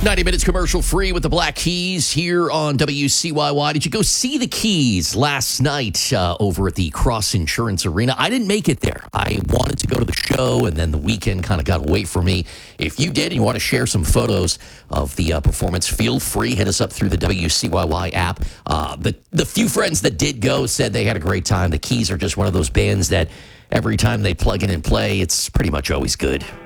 90 minutes commercial free with the Black Keys here on WCYY. Did you go see the Keys last night over at the Cross Insurance Arena? I didn't make it there. I wanted to go to the show, and then the weekend kind of got away from me. If you did and you want to share some photos of the performance, feel free. Hit us up through the WCYY app. The few friends that did go said they had a great time. The Keys are just one of those bands that every time they plug in and play, it's pretty much always good.